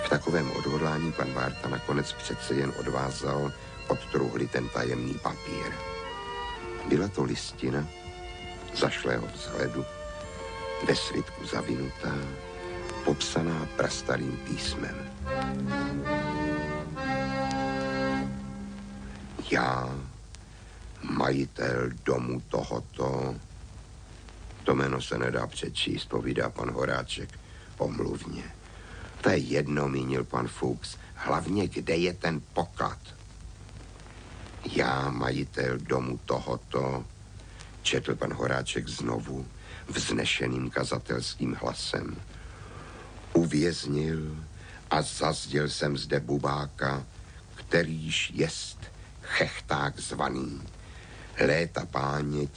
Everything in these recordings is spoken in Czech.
V takovém odhodlání pan Várta nakonec přece jen odvázal od truhly ten tajemný papír. Byla to listina zašlého vzhledu, ve svitku zavinutá, popsaná prastarým písmem. Já, majitel domu tohoto, to jméno se nedá přečíst, povídá pan Horáček omluvně. To je jedno, mínil pan Fuchs, hlavně kde je ten poklad. Já, majitel domu tohoto, četl pan Horáček znovu vznešeným kazatelským hlasem. Uvěznil a zazděl jsem zde bubáka, kterýž jest chechták zvaný. Léta páně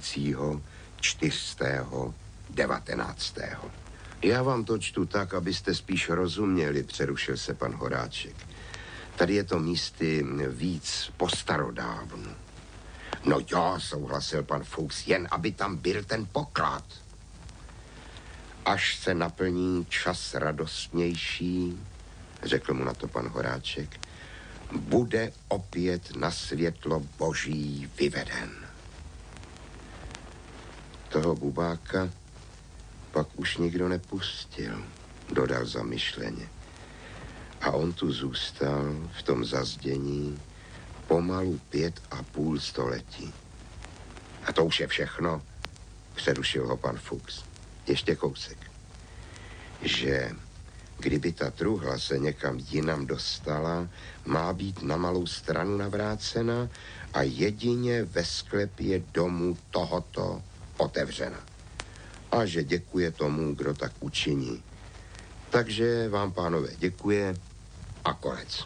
1419. Já vám to čtu tak, abyste spíš rozuměli, přerušil se pan Horáček. Tady je to místy víc po starodávnu. No jo, souhlasil pan Fuchs, jen aby tam byl ten poklad. Až se naplní čas radostnější, řekl mu na to pan Horáček, bude opět na světlo boží vyveden. Toho bubáka pak už nikdo nepustil, dodal zamyšleně. A on tu zůstal v tom zazdění pomalu 5,5 století. A to už je všechno, přerušil ho pan Fuchs. Ještě kousek. Že kdyby ta truhla se někam jinam dostala, má být na malou stranu navrácena a jedině ve sklepě domu tohoto otevřena. A že děkuje tomu, kdo tak učiní. Takže vám, pánové, děkuje a konec.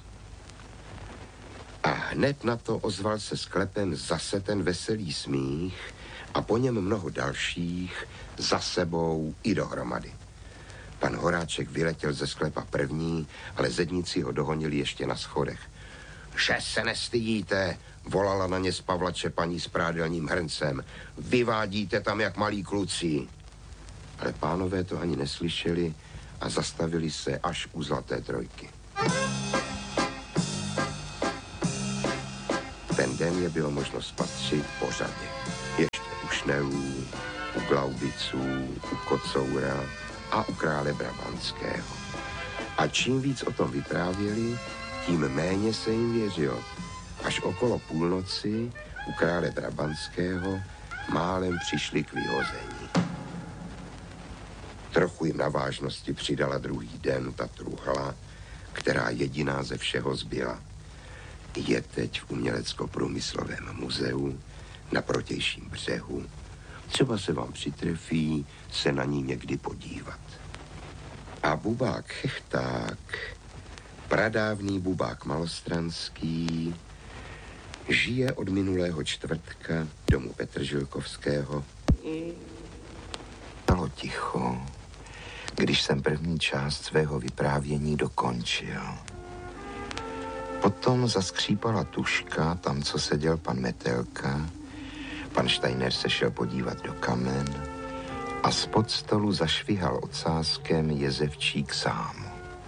A hned na to ozval se sklepem zase ten veselý smích a po něm mnoho dalších za sebou i dohromady. Pan Horáček vyletěl ze sklepa první, ale zedníci ho dohonili ještě na schodech. Že se nestydíte, volala na ně z Pavlače paní s prádelním hrncem. Vyvádíte tam jak malí kluci. Ale pánové to ani neslyšeli a zastavili se až u Zlaté trojky. Ten den je bylo možno spatřit po řadě. Ještě u Šnelů, u Glaubiců, u Kocoura a u krále Brabantského. A čím víc o tom vyprávěli, tím méně se jim věřilo. Až okolo půlnoci u krále Brabantského málem přišli k vyhození. Trochu jim na vážnosti přidala druhý den ta truhla, která jediná ze všeho zbyla. Je teď v Umělecko-průmyslovém muzeu na protějším břehu. Třeba se vám přitrefí se na ní někdy podívat. A bubák Chechták, pradávný bubák malostranský, žije od minulého čtvrtka domu Petržilkovského. Stalo ticho, když jsem první část svého vyprávění dokončil. Potom zaskřípala tuška tam, co seděl pan Metelka. Pan Steiner se šel podívat do kamen a spod stolu zašvihal ocáskem jezevčík sám.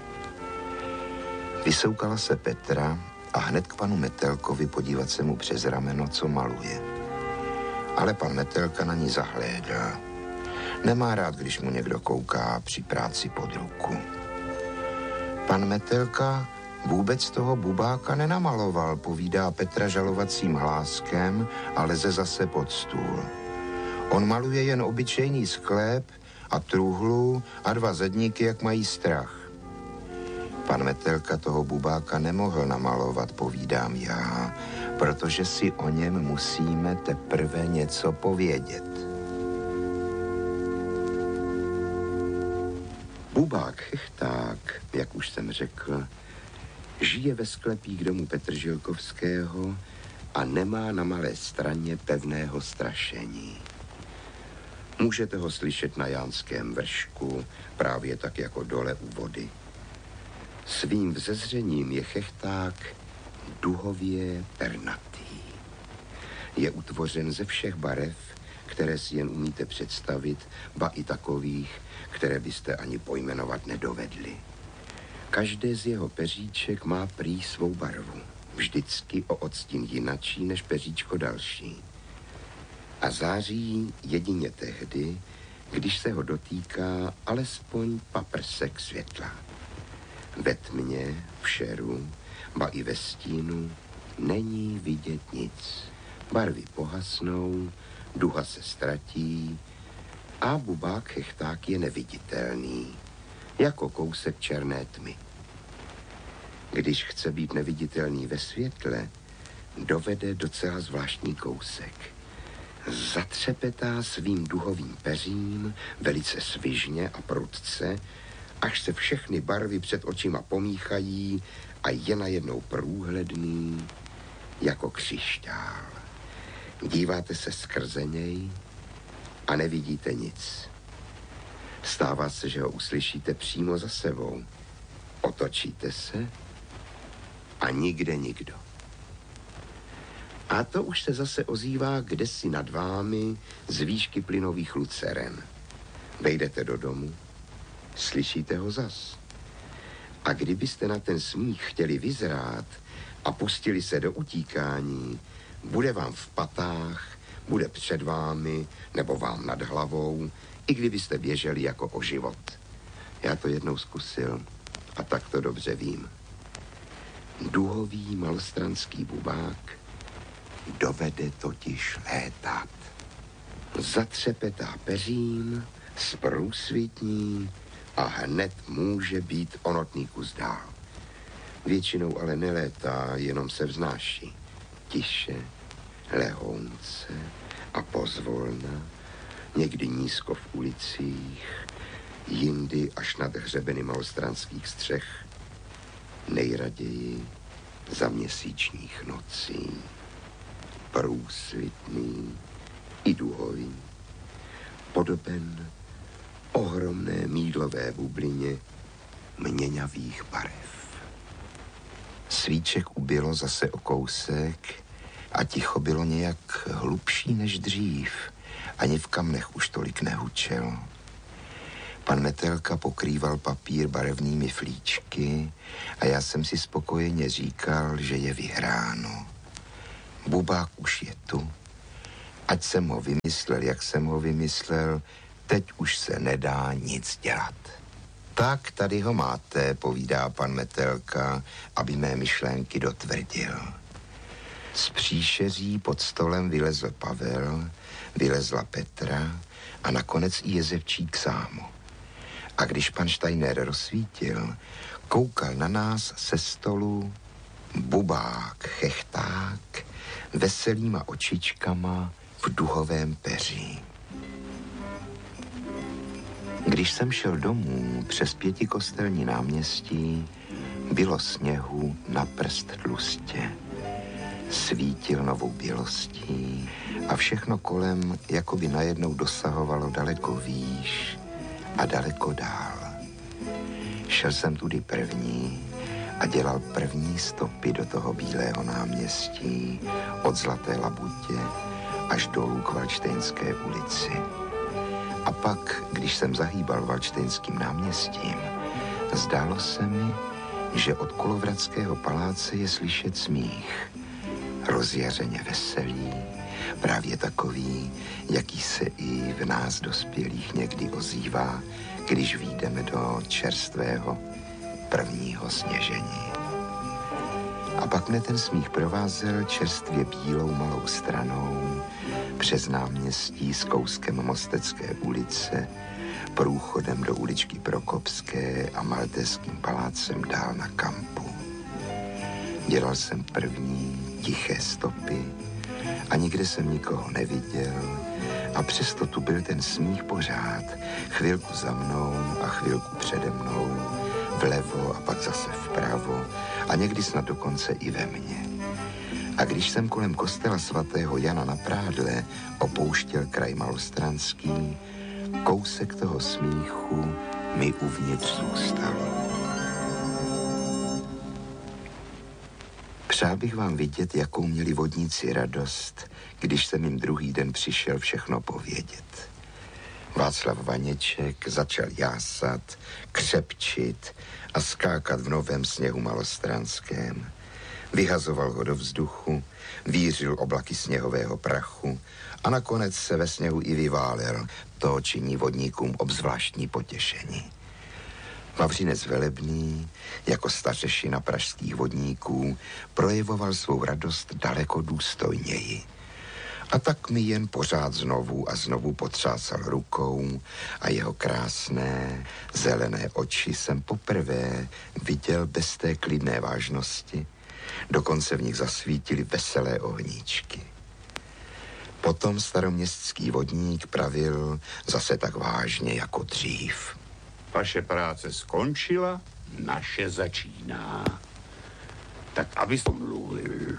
Vysoukala se Petra a hned k panu Metelkovi podívat se mu přes rameno, co maluje. Ale pan Metelka na ní zahlédl. Nemá rád, když mu někdo kouká při práci pod ruku. Pan Metelka vůbec toho bubáka nenamaloval, povídá Petra žalovacím hláskem a leze zase pod stůl. On maluje jen obyčejný sklep a truhlu a 2 zedníky, jak mají strach. Pan Metelka toho bubáka nemohl namalovat, povídám já, protože si o něm musíme teprve něco povědět. Bubák Chechták, jak už jsem řekl, žije ve sklepí k domu Petržilkovského a nemá na malé straně pevného strašení. Můžete ho slyšet na Jánském vršku, právě tak jako dole u vody. Svým vzezřením je Chechták duhově pernatý. Je utvořen ze všech barev, které si jen umíte představit, ba i takových, které byste ani pojmenovat nedovedli. Každé z jeho peříček má prý svou barvu. Vždycky o odstín jinačí než peříčko další. A září jedině tehdy, když se ho dotýká alespoň paprsek světla. Ve tmě, v šeru, ba i ve stínu není vidět nic. Barvy pohasnou, duha se ztratí a bubák chechták je neviditelný, jako kousek černé tmy. Když chce být neviditelný ve světle, dovede docela zvláštní kousek. Zatřepetá svým duhovým peřím velice svižně a prudce, až se všechny barvy před očima pomíchají a je najednou průhledný jako křišťál. Díváte se skrze něj a nevidíte nic. Stává se, že ho uslyšíte přímo za sebou. Otočíte se a nikde nikdo. A to už se zase ozývá kdesi nad vámi z výšky plynových luceren. Vejdete do domu, slyšíte ho zas. A kdybyste na ten smích chtěli vyzrát a pustili se do utíkání, bude vám v patách, bude před vámi nebo vám nad hlavou, i kdybyste běželi jako o život. Já to jednou zkusil a tak to dobře vím. Duhový malostranský bubák dovede totiž létat. Zatřepetá peřím, zprůsvitní a hned může být o notný kus dál. Většinou ale nelétá, jenom se vznáší. Tiše, lehounce a pozvolna, někdy nízko v ulicích, jindy až nad hřebeny malostranských střech, nejraději za měsíčních nocí. Průsvitný i duhový, podoben ohromné mýdlové bublině měňavých barev. Svíček ubylo zase o kousek a ticho bylo nějak hlubší než dřív. Ani v kamnech už tolik nehučel. Pan Metelka pokrýval papír barevnými flíčky a já jsem si spokojeně říkal, že je vyhráno. Bubák už je tu. Ať jsem ho vymyslel, jak jsem ho vymyslel, teď už se nedá nic dělat. Tak tady ho máte, povídá pan Metelka, aby mé myšlenky dotvrdil. Z příšeří pod stolem vylezl Pavel, vylezla Petra a nakonec i jezevčík sám. A když pan Steiner rozsvítil, koukal na nás se stolu bubák, chechták, veselýma očičkama v duhovém peří. Když jsem šel domů přes Pětikostelní náměstí, bylo sněhu na prst tlustě. Svítil novou bělostí a všechno kolem jakoby najednou dosahovalo daleko výš a daleko dál. Šel jsem tudy první a dělal první stopy do toho bílého náměstí od Zlaté labutě až dolů k Valdštejnské ulici. A pak, když jsem zahýbal Valdštejnským náměstím, zdálo se mi, že od Kolovratského paláce je slyšet smích. Rozjařeně veselý, právě takový, jaký se i v nás dospělých někdy ozývá, když vyjdeme do čerstvého prvního sněžení. A pak mne ten smích provázel čerstvě bílou malou stranou přes náměstí s kouskem Mostecké ulice, průchodem do uličky Prokopské a Maltéským palácem dál na kampu. Dělal jsem první tiché stopy a nikde jsem nikoho neviděl a přesto tu byl ten smích pořád, chvilku za mnou a chvilku přede mnou, vlevo a pak zase vpravo a někdy snad dokonce i ve mně. A když jsem kolem kostela svatého Jana na Prádle opouštěl kraj malostranský, kousek toho smíchu mi uvnitř zůstalo. Přál bych vám vidět, jakou měli vodníci radost, když jsem jim druhý den přišel všechno povědět. Václav Vaněček začal jásat, křepčit a skákat v novém sněhu malostranském. Vyhazoval ho do vzduchu, vířil oblaky sněhového prachu a nakonec se ve sněhu i vyválel. To činí vodníkům obzvláštní potěšení. Vavřinec Velebný, jako stařešina pražských vodníků, projevoval svou radost daleko důstojněji. A tak mi jen pořád znovu a znovu potřásal rukou a jeho krásné, zelené oči jsem poprvé viděl bez té klidné vážnosti. Dokonce v nich zasvítily veselé ohníčky. Potom staroměstský vodník pravil zase tak vážně jako dřív. Vaše práce skončila, naše začíná. Tak abyste mluvil.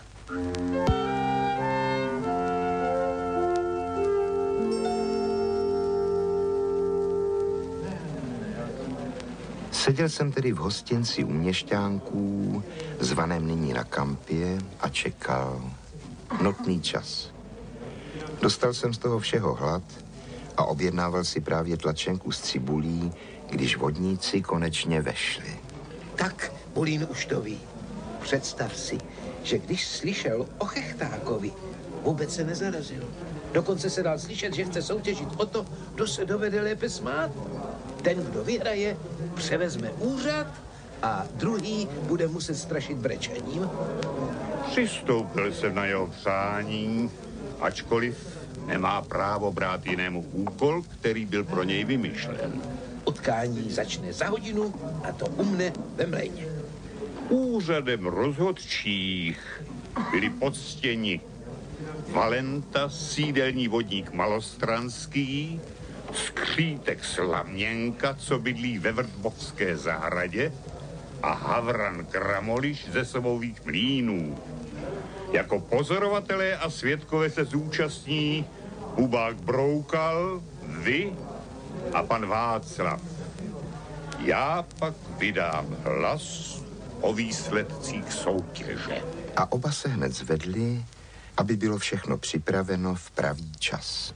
Seděl jsem tedy v hostinci u měšťánků, zvaném nyní na kampě, a čekal. Notný čas. Dostal jsem z toho všeho hlad a objednával si právě tlačenku s cibulí, když vodníci konečně vešli. Tak Bulín už to ví. Představ si, že když slyšel o Chechtákovi, vůbec se nezarazil. Dokonce se dal slyšet, že chce soutěžit o to, kdo se dovede lépe smát. Ten, kdo vyhraje, převezme úřad a druhý bude muset strašit brečením. Přistoupil jsem na jeho přání, ačkoliv nemá právo brát jinému úkol, který byl pro něj vymyšlen. Utkání začne za hodinu a to u mne ve Mlejně. Úřadem rozhodčích byli poctěni Valenta, sídelní vodník malostranský, Skřítek Slaměnka, co bydlí ve Vrbovské zahradě, a Havran Kramoliš ze Sobových mlýnů. Jako pozorovatelé a svědkové se zúčastní Hubák Broukal, vy a pan Václav. Já pak vydám hlas o výsledcích soutěže. A oba se hned zvedli, aby bylo všechno připraveno v pravý čas.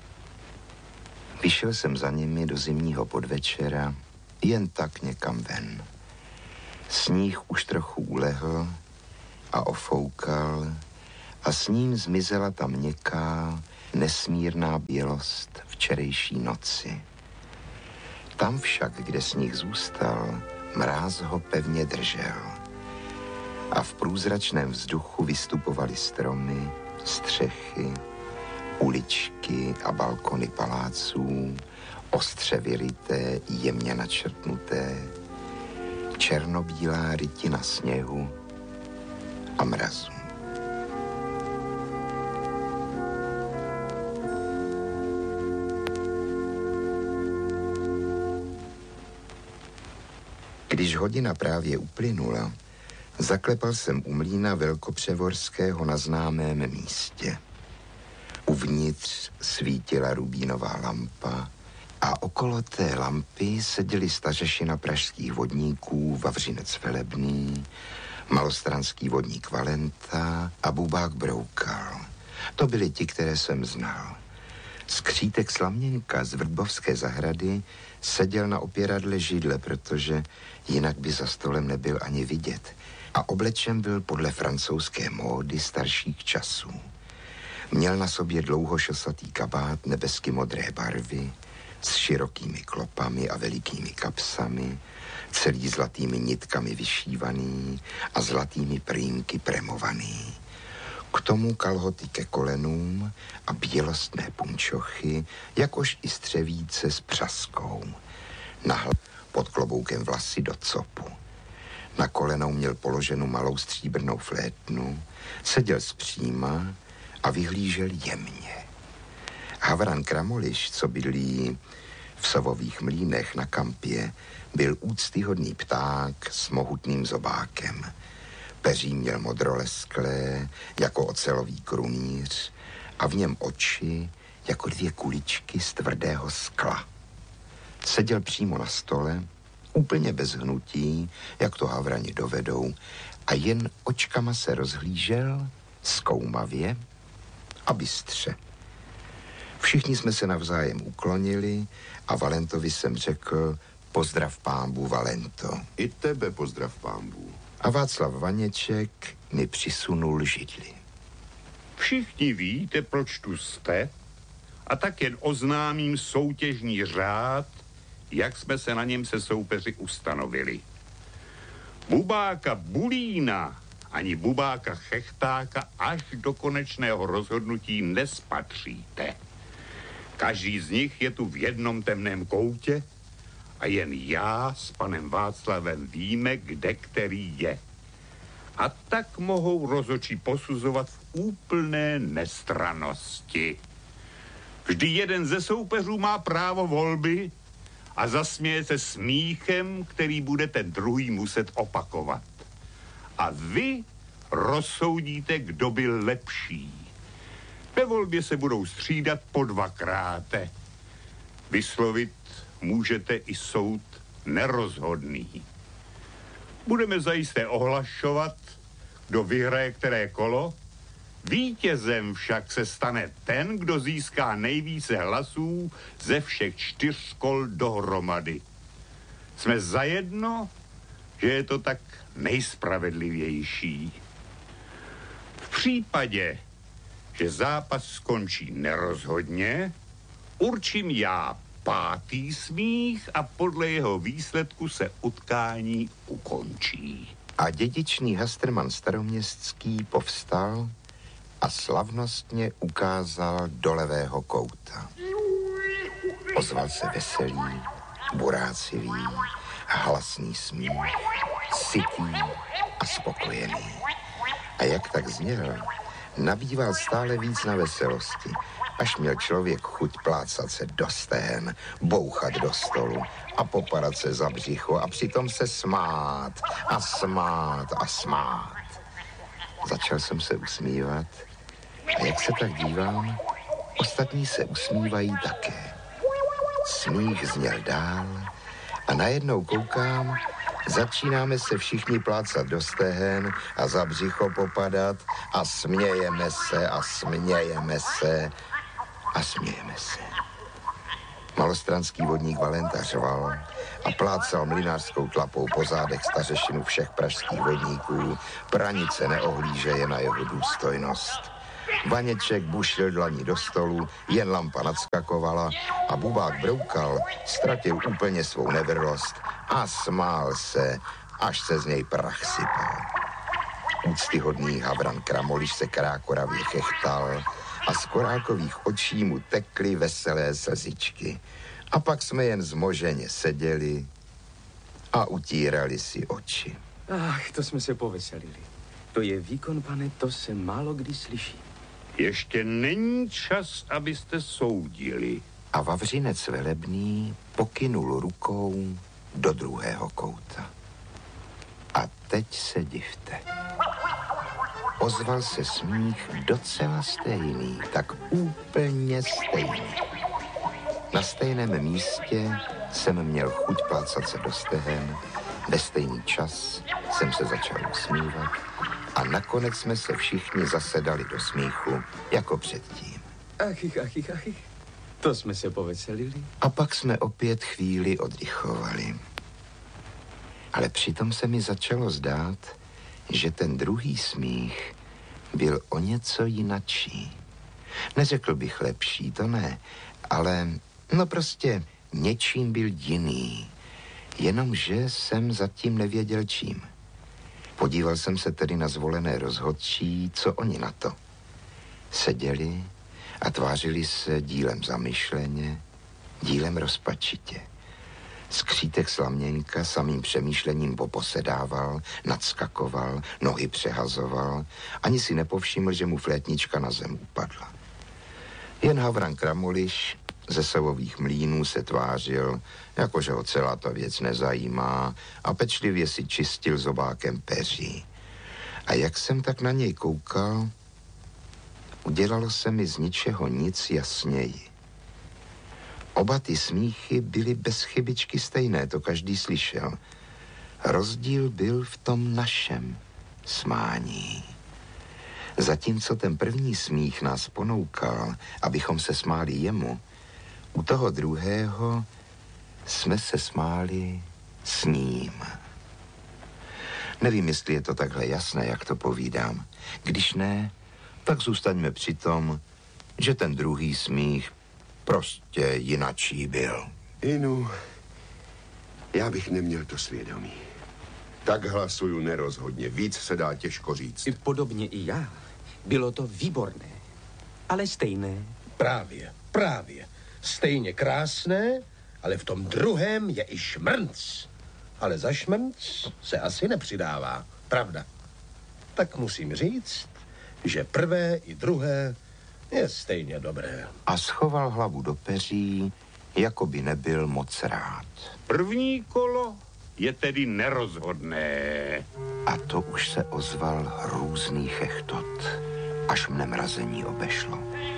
Vyšel jsem za nimi do zimního podvečera, jen tak někam ven. Sníh už trochu ulehl a ofoukal a s ním zmizela ta měkká, nesmírná bělost včerejší noci. Tam však, kde sníh zůstal, mráz ho pevně držel. A v průzračném vzduchu vystupovaly stromy, střechy, uličky a balkony paláců, ostře vyryté, jemně načrtnuté, černobílá rytina sněhu a mrazu. Když hodina právě uplynula, zaklepal jsem u mlýna Velkopřevorského na známém místě. Uvnitř svítila rubínová lampa a okolo té lampy seděli stařešina pražských vodníků Vavřinec Velebný, malostranský vodník Valenta a Bubák Broukal. To byli ti, které jsem znal. Skřítek Slaměnka z Vrbovské zahrady seděl na opěradle židle, protože jinak by za stolem nebyl ani vidět, a oblečen byl podle francouzské módy starších časů. Měl na sobě dlouhošosatý kabát nebesky modré barvy s širokými klopami a velikými kapsami, celý zlatými nitkami vyšívaný a zlatými prýmky premovaný. K tomu kalhoty ke kolenům a bělostné punčochy, jakož i střevíce s přaskou. Pod kloboukem vlasy do copu. Na kolenou měl položenou malou stříbrnou flétnu, seděl zpříma a vyhlížel jemně. Havran Kramoliš, co bydlí v Sovových mlýnech na kampě, byl úctyhodný pták s mohutným zobákem. Peří měl modrolesklé, jako ocelový krunýř, a v něm oči jako dvě kuličky z tvrdého skla. Seděl přímo na stole, úplně bez hnutí, jak to havrani dovedou, a jen očkama se rozhlížel, zkoumavě a bystře. Všichni jsme se navzájem uklonili a Valentovi jsem řekl: pozdrav pánbu, Valento. I tebe pozdrav pánbu. A Václav Vaněček mi přisunul židli. Všichni víte, proč tu jste, a tak jen oznámím soutěžní řád, jak jsme se na něm se soupeři ustanovili. Bubáka Bulína ani Bubáka Chechtáka až do konečného rozhodnutí nespatříte. Každý z nich je tu v jednom temném koutě a jen já s panem Václavem víme, kde který je. A tak mohou rozhodčí posuzovat v úplné nestrannosti. Vždy jeden ze soupeřů má právo volby a zasměje se smíchem, který bude ten druhý muset opakovat. A vy rozsoudíte, kdo byl lepší. Ve volbě se budou střídat po 2krát. Vyslovit můžete i soud nerozhodný. Budeme zajisté ohlašovat, kdo vyhraje které kolo. Vítězem však se stane ten, kdo získá nejvíce hlasů ze všech 4 kol dohromady. Jsme zajedno, že je to tak nejspravedlivější. V případě, že zápas skončí nerozhodně, určím já 5. smích a podle jeho výsledku se utkání ukončí. A dědičný Hasterman Staroměstský povstal a slavnostně ukázal do levého kouta. Ozval se veselý, burácivý, hlasný smích, sytý a spokojený. A jak tak zněl, nabýval stále víc na veselosti, až měl člověk chuť plácat se do stehen, bouchat do stolu a popadat se za břicho a přitom se smát a smát a smát. Začal jsem se usmívat a jak se tak dívám, ostatní se usmívají také. Smích zněl dál a najednou koukám, začínáme se všichni plácat do stehen a za břicho popadat a smějeme se a smějeme se a smějeme se. Malostranský vodník Valenta řval a plácal mlynářskou tlapou po zádech stařešinu všech pražských vodníků, pranice neohlížeje na jeho důstojnost. Vaněček bušil dlaní do stolu, jen lampa nadskakovala a Bubák broukal, ztratil úplně svou nevrlost a smál se, až se z něj prach sypal. Úctyhodný Havran Kramoliš se krákoravě chechtal a z korákových očí mu tekly veselé slzičky. A pak jsme jen zmoženě seděli a utírali si oči. Ach, to jsme se poveselili. To je výkon, pane, to se málo kdy slyší. Ještě není čas, abyste soudili. A Vavřinec Velebný pokynul rukou do druhého kouta. A teď se divte. Ozval se smích docela stejný, tak úplně stejný. Na stejném místě jsem měl chuť plácat se do stehen, ve stejný čas jsem se začal usmívat a nakonec jsme se všichni zasedali do smíchu, jako předtím. Achy. To jsme se poveselili. A pak jsme opět chvíli oddychovali. Ale přitom se mi začalo zdát, že ten druhý smích byl o něco jinačí. Neřekl bych lepší, to ne, ale no prostě něčím byl jiný. Jenomže jsem zatím nevěděl čím. Podíval jsem se tedy na zvolené rozhodčí, co oni na to. Seděli a tvářili se dílem zamyšleně, dílem rozpačitě. Skřítek Slaměnka samým přemýšlením poposedával, nadskakoval, nohy přehazoval, ani si nepovšiml, že mu flétnička na zem upadla. Jen Havran Kramoliš ze Savových mlýnů se tvářil, jakože ho celá ta věc nezajímá a pečlivě si čistil zobákem peří. A jak jsem tak na něj koukal, udělalo se mi z ničeho nic jasněji. Oba ty smíchy byly bez chybičky stejné, to každý slyšel. Rozdíl byl v tom našem smání. Zatímco ten první smích nás ponoukal, abychom se smáli jemu, u toho druhého jsme se smáli s ním. Nevím, jestli je to takhle jasné, jak to povídám. Když ne, tak zůstaňme při tom, že ten druhý smích prostě jinačí byl. Inu, já bych neměl to svědomí. Tak hlasuju nerozhodně, víc se dá těžko říct. Podobně i já. Bylo to výborné, ale stejné. Právě. Stejně krásné, ale v tom druhém je i šmrnc. Ale za šmrnc se asi nepřidává, pravda. Tak musím říct, že prvé i druhé je stejně dobré. A schoval hlavu do peří, jako by nebyl moc rád. První kolo je tedy nerozhodné. A to už se ozval hrůzný chechtot, až mne mrazení obešlo.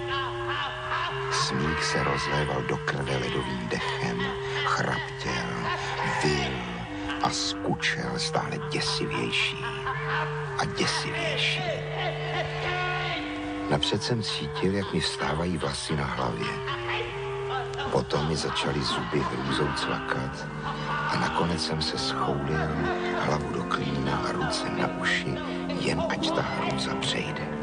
Smích se rozléval do krve ledovým dechem, chraptěl, vyl a skučel stále děsivější a děsivější. Napřed jsem cítil, jak mi vstávají vlasy na hlavě. Potom mi začaly zuby hrůzou cvakat a nakonec jsem se schoulil, hlavu do klína a ruce na uši, jen ať ta hrůza přejde.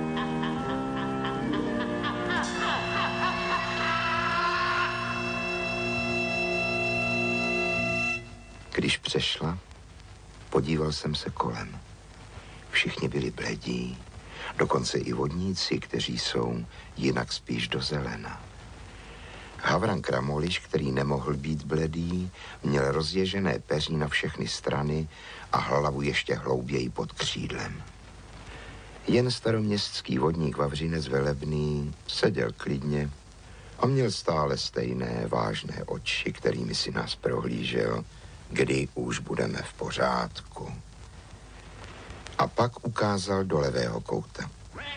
Když přešla, podíval jsem se kolem. Všichni byli bledí, dokonce i vodníci, kteří jsou jinak spíš do zelena. Havran Kramoliš, který nemohl být bledý, měl rozježené peří na všechny strany a hlavu ještě hlouběji pod křídlem. Jen staroměstský vodník Vavřinec Velebný seděl klidně a měl stále stejné vážné oči, kterými si nás prohlížel, kdy už budeme v pořádku. A pak ukázal do levého kouta.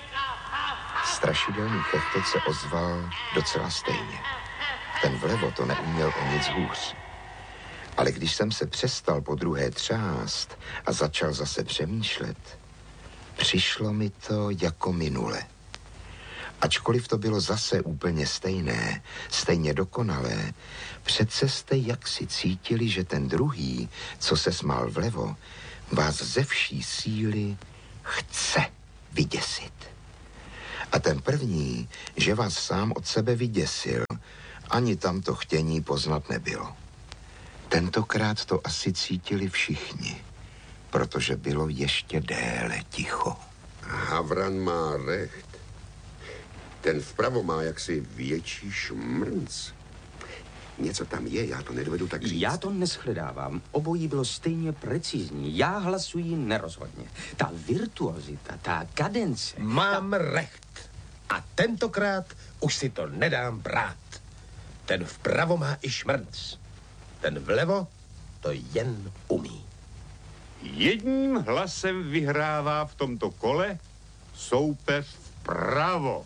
Strašidelný chechtot se ozval docela stejně. Ten vlevo to neuměl o nic hůř. Ale když jsem se přestal po druhé třást a začal zase přemýšlet, přišlo mi to jako minule. Ačkoliv to bylo zase úplně stejné, stejně dokonalé, přece jste jaksi cítili, že ten druhý, co se smál vlevo, vás ze vší síly chce vyděsit. A ten první, že vás sám od sebe vyděsil, ani tam to chtění poznat nebylo. Tentokrát to asi cítili všichni, protože bylo ještě déle ticho. Havran má recht. Ten vpravo má jaksi větší šmrnc. Něco tam je, já to nedovedu tak říct. Já to neschledávám. Obojí bylo stejně precizní. Já hlasuji nerozhodně. Ta virtuozita, ta kadence... Mám recht. A tentokrát už si to nedám brát. Ten vpravo má i šmrnc. Ten vlevo to jen umí. Jedním hlasem vyhrává v tomto kole soupeř vpravo.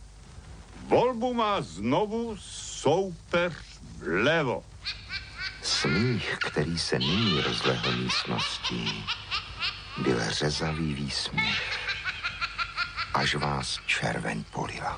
Volbu má znovu soupeř vlevo. Smích, který se nyní rozlehl místností, byl řezavý výsměch, až vás červeň polila.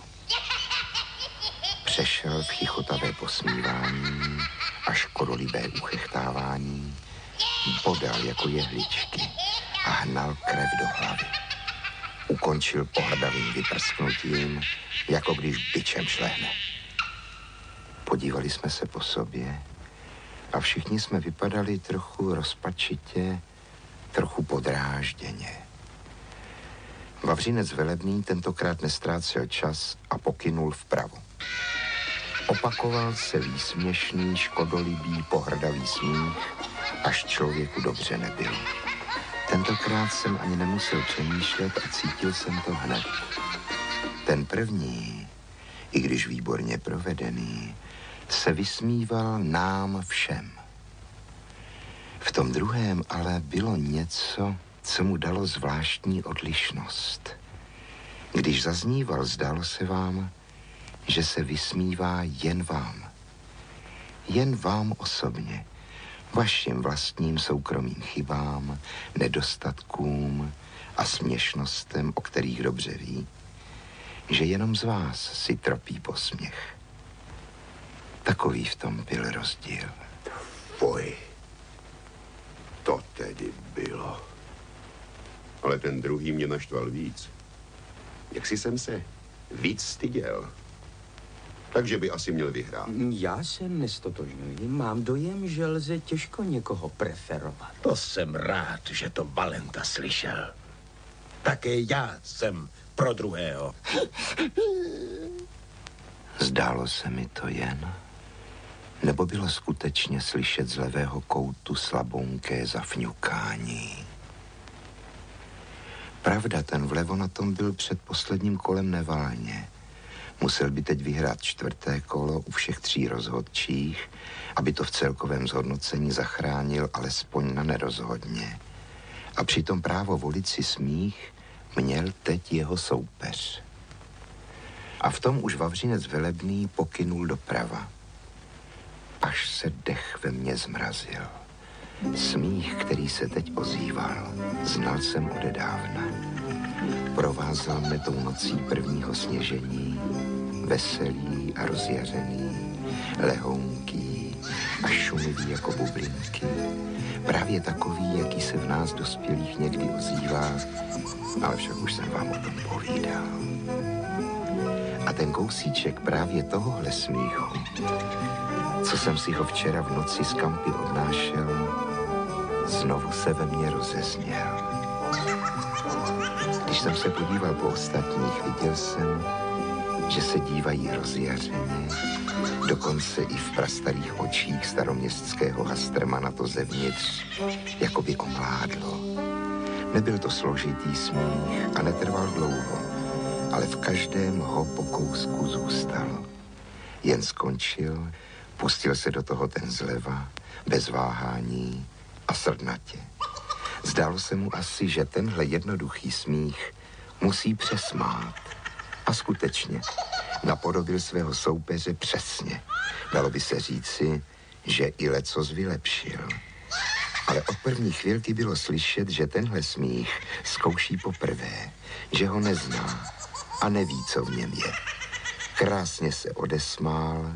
Přešel v chichotavé posmívání a škodolibé uchechtávání, bodal jako jehličky a hnal krev do hlavy. Ukončil pohrdavým vyprsknutím, jako když bičem šlehne. Podívali jsme se po sobě a všichni jsme vypadali trochu rozpačitě, trochu podrážděně. Vavřinec Velebný tentokrát nestrácel čas a pokynul vpravo. Opakoval se výsměšný, škodolibý, pohrdavý smích, až člověku dobře nebylo. Tentokrát jsem ani nemusel přemýšlet a cítil jsem to hned. Ten první, i když výborně provedený, se vysmíval nám všem. V tom druhém ale bylo něco, co mu dalo zvláštní odlišnost. Když zazníval, zdálo se vám, že se vysmívá jen vám. Jen vám osobně, vašim vlastním soukromým chybám, nedostatkům a směšnostem, o kterých dobře ví, že jenom z vás si tropí posměch. Takový v tom byl rozdíl. Fuj. To tedy bylo. Ale ten druhý mě naštval víc. Jaksi jsem se víc styděl. Takže by asi měl vyhrát. Já se nestotožňuji. Mám dojem, že lze těžko někoho preferovat. To jsem rád, že to Valenta slyšel. Také já jsem pro druhého. Zdálo se mi to jen, nebo bylo skutečně slyšet z levého koutu slabonké zafňukání. Pravda, ten vlevo na tom byl před posledním kolem nevalně. Musel by teď vyhrát 4. kolo u všech 3 rozhodčích, aby to v celkovém zhodnocení zachránil alespoň na nerozhodně. A přitom právo volit si smích měl teď jeho soupeř. A v tom už Vavřinec Velebný pokynul doprava. Až se dech ve mně zmrazil. Smích, který se teď ozýval, znal jsem odedávna. Provázel mne tou nocí prvního sněžení, veselý a rozjařený, lehounký a šumivý jako bublinky. Právě takový, jaký se v nás dospělých někdy ozývá, ale však už jsem vám o tom povídal. A ten kousíček právě tohohle smíchu, co jsem si ho včera v noci z kampy odnášel, znovu se ve mně rozezněl. Když jsem se podíval po ostatních, viděl jsem, že se dívají rozjařeně, dokonce i v prastarých očích staroměstského Hastrmana to zevnitř jako by omládlo. Nebyl to složitý smích a netrval dlouho, ale v každém ho po kousku zůstal. Jen skončil, pustil se do toho ten zleva, bez váhání a srdnatě. Zdálo se mu asi, že tenhle jednoduchý smích musí přesmát. A skutečně napodobil svého soupeře přesně. Dalo by se říci, že i lecos vylepšil. Ale od první chvilky bylo slyšet, že tenhle smích zkouší poprvé, že ho nezná a neví, co v něm je. Krásně se odesmál,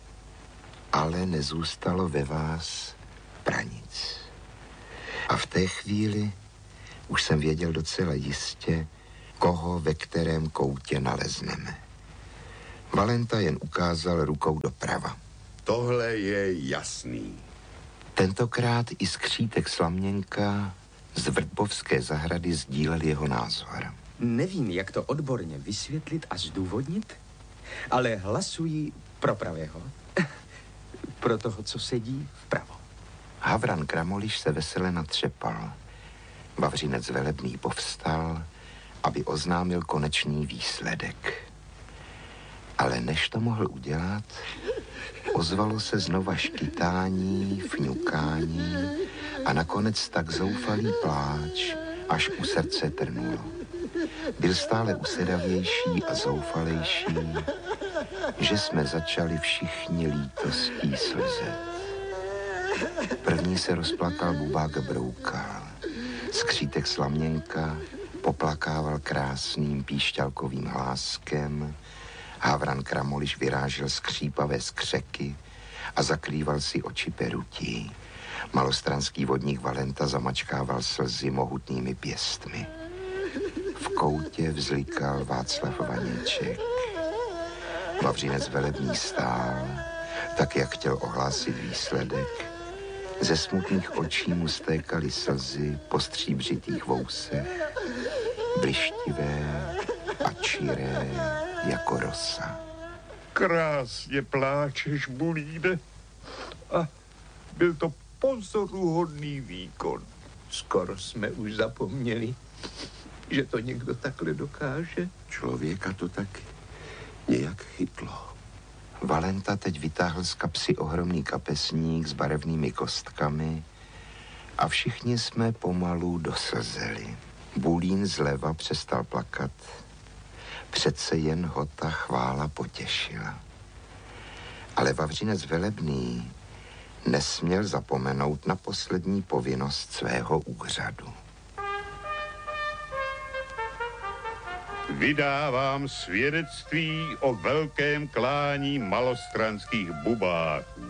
ale nezůstalo ve vás pranic. A v té chvíli už jsem věděl docela jistě, koho ve kterém koutě nalezneme. Valenta jen ukázal rukou doprava. Tohle je jasný. Tentokrát i skřítek Slaměnka z Vrbovské zahrady sdílel jeho názor. Nevím, jak to odborně vysvětlit a zdůvodnit, ale hlasuji pro pravého. Pro toho, co sedí vpravo. Havran Kramoliš se vesele natřepal. Vavřinec Velebný povstal, aby oznámil konečný výsledek. Ale než to mohl udělat, ozvalo se znova škytání, fňukání a nakonec tak zoufalý pláč, až u srdce trnulo. Byl stále usedavější a zoufalejší, že jsme začali všichni lítostí slzet. První se rozplakal Bubák Broukal. Skřítek Slaměnka poplakával krásným píšťalkovým hláskem, Havran Kramoliš vyrážel skřípavé skřeky a zakrýval si oči perutí. Malostranský vodník Valenta zamačkával slzy mohutnými pěstmi. V koutě vzlikal Václav Vaněček. Vavřinec Velebný stál, tak jak chtěl ohlásit výsledek. Ze smutných očí mu stékaly slzy po stříbřitých vousech, blištivé a čiré jako rosa. Krásně pláčeš, Bulíne. A byl to pozoruhodný výkon. Skoro jsme už zapomněli, že to někdo takhle dokáže. Člověka to tak nějak chytlo. Valenta teď vytáhl z kapsy ohromný kapesník s barevnými kostkami a všichni jsme pomalu doslzeli. Bulín zleva přestal plakat. Přece jen ho ta chvála potěšila. Ale Vavřinec Velebný nesměl zapomenout na poslední povinnost svého úřadu. Vydávám svědectví o velkém klání malostranských bubáků.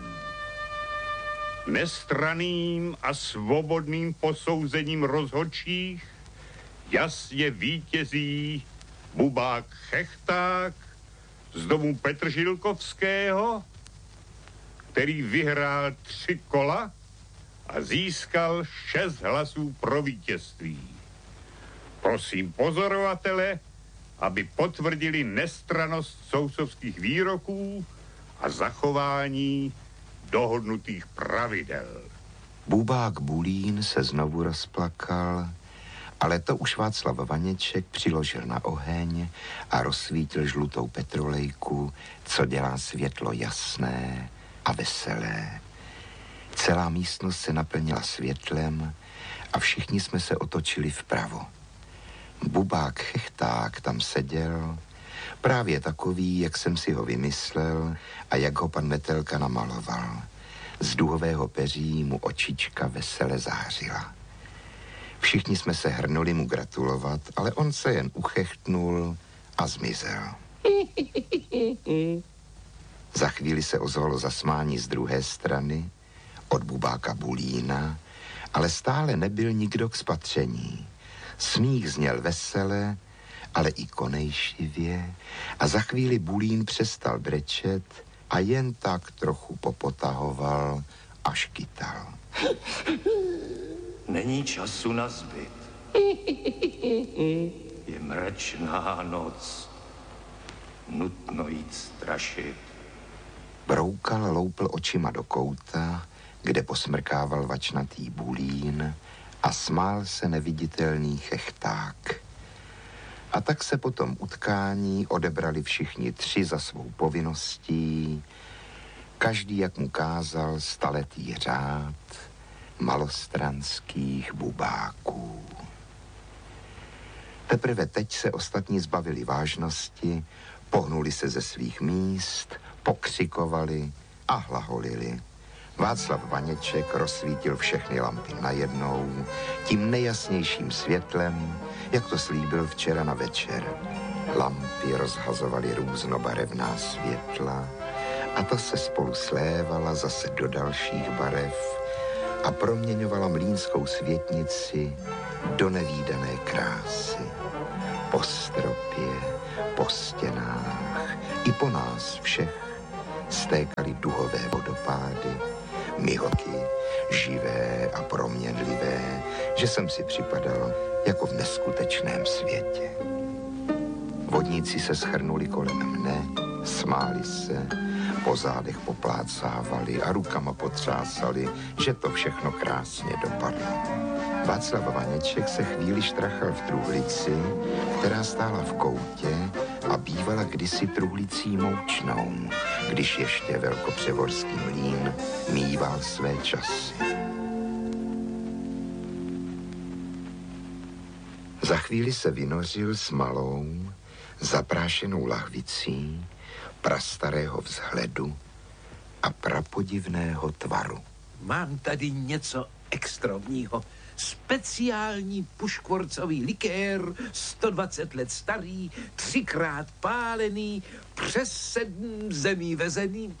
Nestranným a svobodným posouzením rozhodčích jasně vítězí bubák Chechták z domu Petržilkovského, který vyhrál 3 kola a získal 6 hlasů pro vítězství. Prosím pozorovatele, aby potvrdili nestrannost soudcovských výroků a zachování dohodnutých pravidel. Bubák Bulín se znovu rozplakal, ale to už Václav Vaněček přiložil na oheň a rozsvítil žlutou petrolejku, co dělá světlo jasné a veselé. Celá místnost se naplnila světlem a všichni jsme se otočili vpravo. Bubák Chechták tam seděl, právě takový, jak jsem si ho vymyslel a jak ho pan Metelka namaloval. Z duhového peří mu očička vesele zářila. Všichni jsme se hrnuli mu gratulovat, ale on se jen uchechtnul a zmizel. Za chvíli se ozvalo zasmání z druhé strany, od bubáka Bulína, ale stále nebyl nikdo k spatření. Smích zněl vesele, ale i konejšivě a za chvíli Bulín přestal brečet a jen tak trochu popotahoval a škytal. Není času na zbyt. Je mračná noc. Nutno jít strašit. Broukal loupl očima do kouta, kde posmrkával vačnatý Bulín a smál se neviditelný Chechták. A tak se po tom utkání odebrali všichni 3 za svou povinností, každý, jak mu kázal, staletý řád malostranských bubáků. Teprve teď se ostatní zbavili vážnosti, pohnuli se ze svých míst, pokřikovali a hlaholili. Václav Vaněček rozsvítil všechny lampy najednou, tím nejjasnějším světlem, jak to slíbil včera na večer. Lampy rozhazovaly různobarevná světla a ta se spolu slévala zase do dalších barev a proměňovala mlýnskou světnici do nevídané krásy. Po stropě, po stěnách i po nás všech stékaly duhové vodopády, myhoky, živé a proměnlivé, že jsem si připadal jako v neskutečném světě. Vodníci se shrnuli kolem mne, smáli se, po zádech poplácávali a rukama potřásali, že to všechno krásně dopadlo. Václav Vaněček se chvíli štrachal v truhlici, která stála v koutě a bývala kdysi truhlicí moučnou, když ještě velkopřevorský mlýn mýval své časy. Za chvíli se vynořil s malou, zaprášenou lahvicí, prastarého vzhledu a prapodivného tvaru. Mám tady něco extrovního. Speciální puškvorcový likér, 120 let starý, 3krát pálený, přes 7 zemí vezený.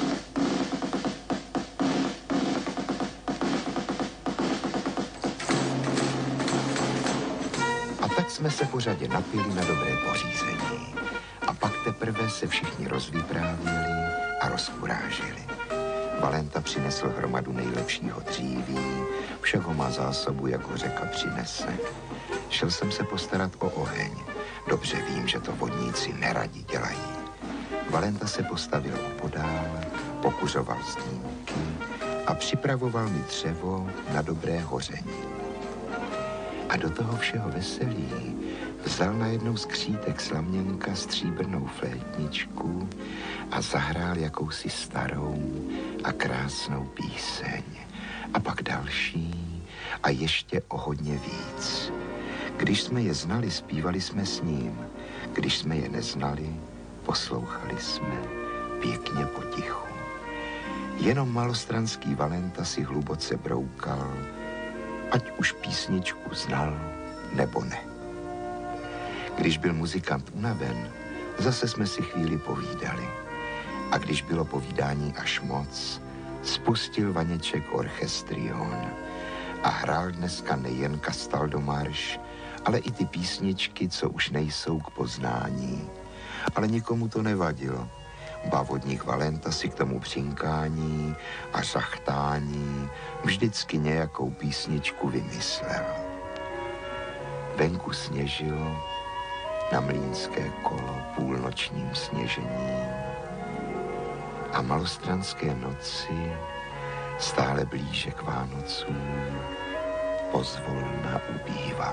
A tak jsme se pořadě napili na dobré pořízení. A pak teprve se všichni rozvyprávěli a rozkurážili. Valenta přinesl hromadu nejlepšího dříví, všeho má zásobu, jak ho řeka přinese. Šel jsem se postarat o oheň. Dobře vím, že to vodníci neradi dělají. Valenta se postavil opodál, pokuřoval stímky a připravoval mi dřevo na dobré hoření. A do toho všeho veselí vzal najednou z křítek slaměnka stříbrnou flétničku a zahrál jakousi starou a krásnou píseň. A pak další a ještě o hodně víc. Když jsme je znali, zpívali jsme s ním. Když jsme je neznali, poslouchali jsme pěkně potichu. Jenom malostranský Valenta si hluboce broukal, ať už písničku znal nebo ne. Když byl muzikant unaven, zase jsme si chvíli povídali. A když bylo povídání až moc, spustil Vaněček orchestrion a hrál dneska nejen Castaldo marš, ale i ty písničky, co už nejsou k poznání. Ale nikomu to nevadilo. Bavodník Valenta si k tomu přinkání a řachtání vždycky nějakou písničku vymyslel. Venku sněžilo, na Mlýnské kolo půlnočním sněžením a malostranské noci stále blíže k Vánocům pozvolna ubývaly.